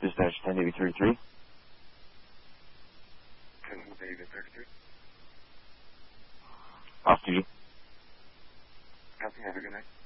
Dispatch 10-33. 10-33. Off duty. Copy, have a good night.